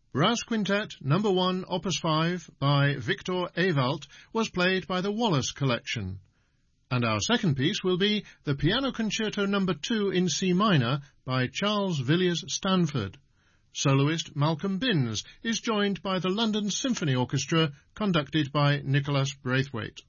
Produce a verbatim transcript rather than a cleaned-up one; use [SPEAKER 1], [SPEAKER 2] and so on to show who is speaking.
[SPEAKER 1] Brass Quintet Number one, Opus five, by Victor Ewald, was played by the Wallace Collection. And our second piece will be the Piano Concerto Number two in C minor by Charles Villiers Stanford. Soloist Malcolm Binns is joined by the London Symphony Orchestra, conducted by Nicholas Braithwaite.